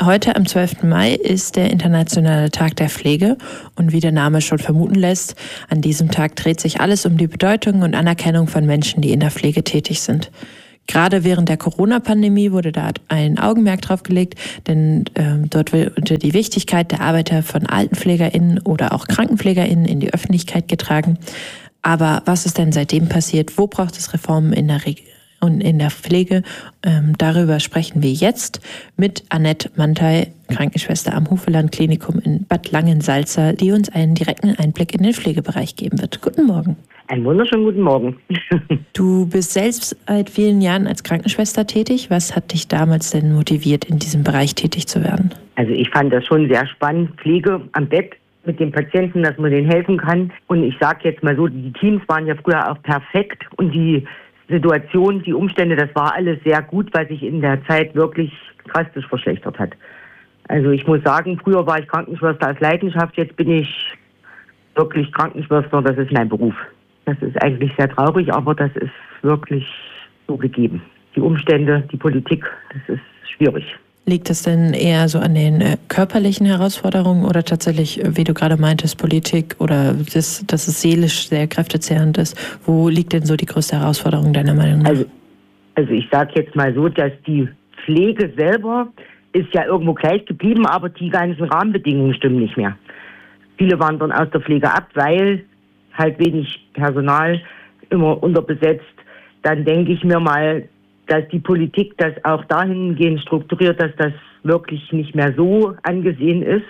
Heute am 12. Mai ist der Internationale Tag der Pflege und wie der Name schon vermuten lässt, an diesem Tag dreht sich alles um die Bedeutung und Anerkennung von Menschen, die in der Pflege tätig sind. Gerade während der Corona-Pandemie wurde da ein Augenmerk drauf gelegt, denn dort wurde die Wichtigkeit der Arbeit von AltenpflegerInnen oder auch KrankenpflegerInnen in die Öffentlichkeit getragen. Aber was ist denn seitdem passiert? Wo braucht es Reformen in der Pflege? Darüber sprechen wir jetzt mit Annette Mantei, Krankenschwester am Hufeland Klinikum in Bad Langensalza, die uns einen direkten Einblick in den Pflegebereich geben wird. Guten Morgen. Einen wunderschönen guten Morgen. Du bist selbst seit vielen Jahren als Krankenschwester tätig. Was hat dich damals denn motiviert, in diesem Bereich tätig zu werden? Also ich fand das schon sehr spannend. Pflege am Bett mit den Patienten, dass man denen helfen kann. Und ich sage jetzt mal so, die Teams waren ja früher auch perfekt und die Situation, die Umstände, das war alles sehr gut, weil sich in der Zeit wirklich drastisch verschlechtert hat. Also ich muss sagen, früher war ich Krankenschwester als Leidenschaft, jetzt bin ich wirklich Krankenschwester, das ist mein Beruf. Das ist eigentlich sehr traurig, aber das ist wirklich so gegeben. Die Umstände, die Politik, das ist schwierig. Liegt das denn eher so an den körperlichen Herausforderungen oder tatsächlich, wie du gerade meintest, Politik oder dass es seelisch sehr kräftezehrend ist? Wo liegt denn so die größte Herausforderung deiner Meinung nach? Also ich sage jetzt mal so, dass die Pflege selber ist ja irgendwo gleich geblieben, aber die ganzen Rahmenbedingungen stimmen nicht mehr. Viele wandern aus der Pflege ab, weil halt wenig Personal, immer unterbesetzt. Dann denke ich mir mal, dass die Politik das auch dahingehend strukturiert, dass das wirklich nicht mehr so angesehen ist.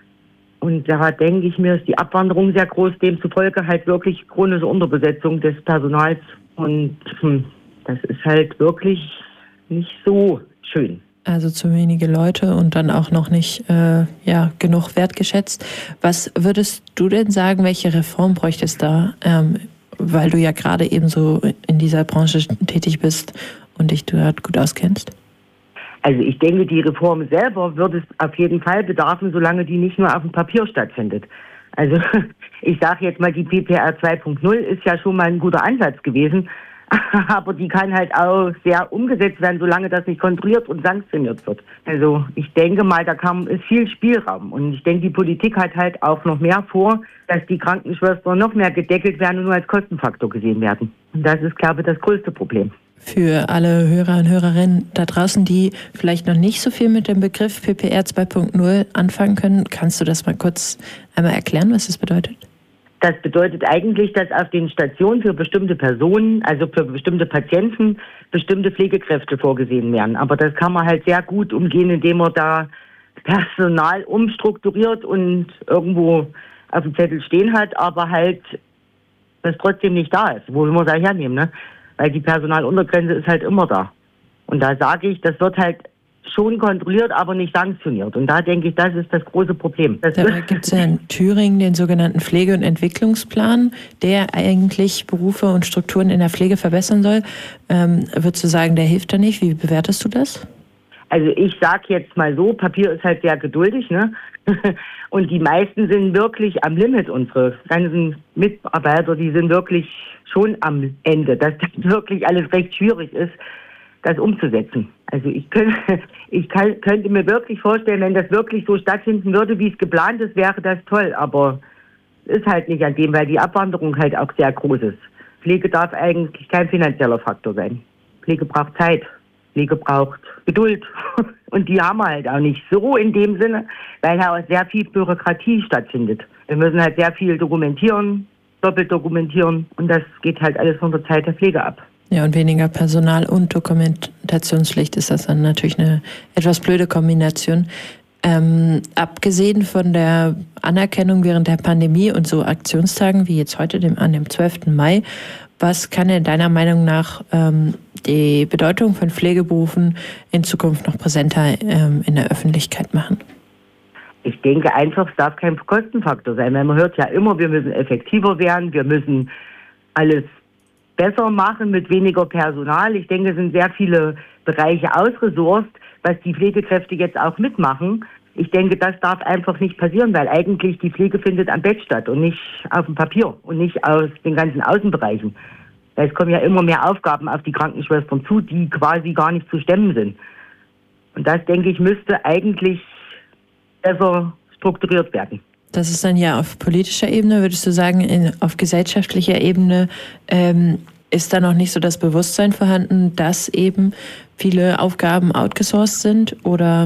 Und da denke ich mir, ist die Abwanderung sehr groß, demzufolge halt wirklich chronische Unterbesetzung des Personals. Und das ist halt wirklich nicht so schön. Also zu wenige Leute und dann auch noch nicht genug wertgeschätzt. Was würdest du denn sagen, welche Reform bräuchte es da, weil du ja gerade eben so in dieser Branche tätig bist und dich dort gut auskennst? Also ich denke, die Reform selber würde es auf jeden Fall bedarfen, solange die nicht nur auf dem Papier stattfindet. Also ich sage jetzt mal, die PPR 2.0 ist ja schon mal ein guter Ansatz gewesen, aber die kann halt auch sehr umgesetzt werden, solange das nicht kontrolliert und sanktioniert wird. Also ich denke mal, da ist viel Spielraum. Und ich denke, die Politik hat halt auch noch mehr vor, dass die Krankenschwestern noch mehr gedeckelt werden und nur als Kostenfaktor gesehen werden. Und das ist, glaube ich, das größte Problem. Für alle Hörer und Hörerinnen da draußen, die vielleicht noch nicht so viel mit dem Begriff PPR 2.0 anfangen können, kannst du das mal kurz einmal erklären, was das bedeutet? Das bedeutet eigentlich, dass auf den Stationen für bestimmte Personen, also für bestimmte Patienten, bestimmte Pflegekräfte vorgesehen werden. Aber das kann man halt sehr gut umgehen, indem man da Personal umstrukturiert und irgendwo auf dem Zettel stehen hat, aber halt das trotzdem nicht da ist. Wo will man da hernehmen, ne? Weil die Personaluntergrenze ist halt immer da. Und da sage ich, das wird halt schon kontrolliert, aber nicht sanktioniert. Und da denke ich, das ist das große Problem. Da gibt es ja in Thüringen den sogenannten Pflege- und Entwicklungsplan, der eigentlich Berufe und Strukturen in der Pflege verbessern soll. Würdest du sagen, der hilft da nicht? Wie bewertest du das? Also ich sage jetzt mal so, Papier ist halt sehr geduldig, ne? Und die meisten sind wirklich am Limit. Unsere ganzen Mitarbeiter, die sind wirklich schon am Ende, dass das wirklich alles recht schwierig ist, das umzusetzen. Also ich könnte mir wirklich vorstellen, wenn das wirklich so stattfinden würde, wie es geplant ist, wäre das toll. Aber es ist halt nicht an dem, weil die Abwanderung halt auch sehr groß ist. Pflege darf eigentlich kein finanzieller Faktor sein. Pflege braucht Zeit. Pflege braucht Geduld. Und die haben wir halt auch nicht so in dem Sinne, weil da auch sehr viel Bürokratie stattfindet. Wir müssen halt sehr viel dokumentieren, doppelt dokumentieren. Und das geht halt alles von der Zeit der Pflege ab. Ja, und weniger Personal und Dokumentationspflicht ist das dann natürlich eine etwas blöde Kombination. Abgesehen von der Anerkennung während der Pandemie und so Aktionstagen wie jetzt heute an dem 12. Mai, was kann denn deiner Meinung nach die Bedeutung von Pflegeberufen in Zukunft noch präsenter in der Öffentlichkeit machen? Ich denke einfach, es darf kein Kostenfaktor sein, weil man hört ja immer, wir müssen effektiver werden, wir müssen alles besser machen mit weniger Personal. Ich denke, es sind sehr viele Bereiche ausresourced, was die Pflegekräfte jetzt auch mitmachen. Ich denke, das darf einfach nicht passieren, weil eigentlich die Pflege findet am Bett statt und nicht auf dem Papier und nicht aus den ganzen Außenbereichen. Es kommen ja immer mehr Aufgaben auf die Krankenschwestern zu, die quasi gar nicht zu stemmen sind. Und das, denke ich, müsste eigentlich besser strukturiert werden. Das ist dann ja auf politischer Ebene, würdest du sagen, auf gesellschaftlicher Ebene ist da noch nicht so das Bewusstsein vorhanden, dass eben viele Aufgaben outgesourced sind? Oder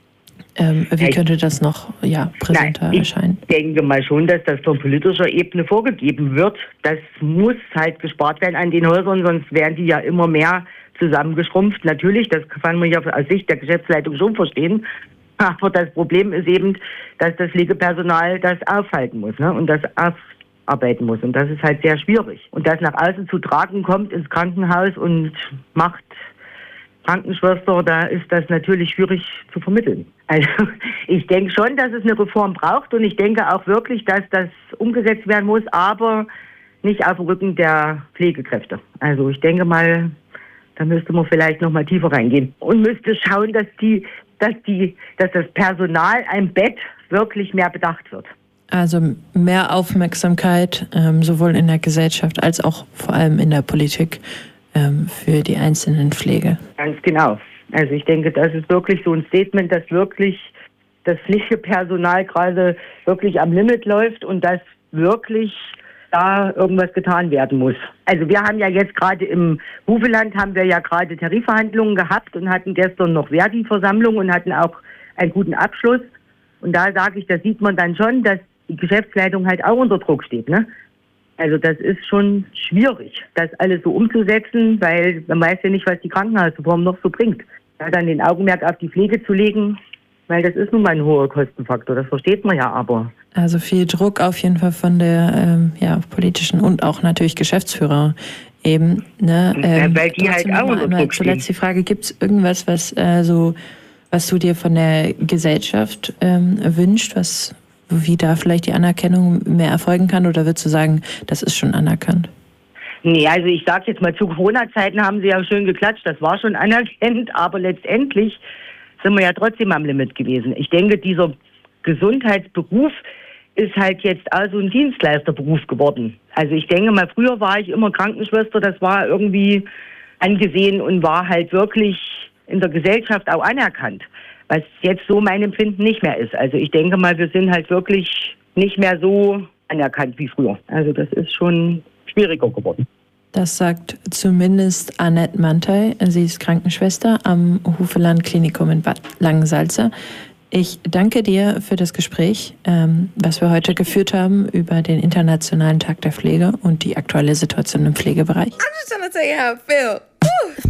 wie könnte das noch präsenter erscheinen? Ich denke mal schon, dass das von politischer Ebene vorgegeben wird. Das muss halt gespart werden an den Häusern, sonst werden die ja immer mehr zusammengeschrumpft. Natürlich, das kann man ja aus Sicht der Geschäftsleitung schon verstehen. Aber das Problem ist eben, dass das Pflegepersonal das aufhalten muss, ne? Und das aufarbeiten muss. Und das ist halt sehr schwierig. Und das nach außen zu tragen kommt ins Krankenhaus und macht Krankenschwester, da ist das natürlich schwierig zu vermitteln. Also ich denke schon, dass es eine Reform braucht und ich denke auch wirklich, dass das umgesetzt werden muss, aber nicht auf dem Rücken der Pflegekräfte. Also ich denke mal, da müsste man vielleicht noch mal tiefer reingehen und müsste schauen, dass das Personal am Bett wirklich mehr bedacht wird. Also mehr Aufmerksamkeit, sowohl in der Gesellschaft als auch vor allem in der Politik für die einzelnen Pflege. Ganz genau. Also ich denke, das ist wirklich so ein Statement, dass wirklich das Pflegepersonal gerade wirklich am Limit läuft und dass wirklich da irgendwas getan werden muss. Also wir haben ja jetzt gerade im Hufeland haben wir ja gerade Tarifverhandlungen gehabt und hatten gestern noch Verdi-Versammlung und hatten auch einen guten Abschluss. Und da sage ich, da sieht man dann schon, dass die Geschäftsleitung halt auch unter Druck steht, ne? Also das ist schon schwierig, das alles so umzusetzen, weil man weiß ja nicht, was die Krankenhausreform noch so bringt. Da dann den Augenmerk auf die Pflege zu legen, weil das ist nun mal ein hoher Kostenfaktor, das versteht man ja aber. Also viel Druck auf jeden Fall von der politischen und auch natürlich Geschäftsführer eben. Ne? Weil die halt auch unter Druck stehen. Zuletzt die Frage, gibt es irgendwas, was du dir von der Gesellschaft wünschst, wie da vielleicht die Anerkennung mehr erfolgen kann, oder würdest du sagen, das ist schon anerkannt? Nee, also ich sage jetzt mal, zu Corona-Zeiten haben sie ja schön geklatscht, das war schon anerkannt, aber letztendlich sind wir ja trotzdem am Limit gewesen. Ich denke, dieser Gesundheitsberuf ist halt jetzt also ein Dienstleisterberuf geworden. Also ich denke mal, früher war ich immer Krankenschwester, das war irgendwie angesehen und war halt wirklich in der Gesellschaft auch anerkannt, was jetzt so mein Empfinden nicht mehr ist. Also ich denke mal, wir sind halt wirklich nicht mehr so anerkannt wie früher. Also das ist schon schwieriger geworden. Das sagt zumindest Annette Mantei. Sie ist Krankenschwester am Hufeland Klinikum in Bad Langensalza. Ich danke dir für das Gespräch, was wir heute geführt haben über den Internationalen Tag der Pflege und die aktuelle Situation im Pflegebereich. I'm just trying to tell you how I feel.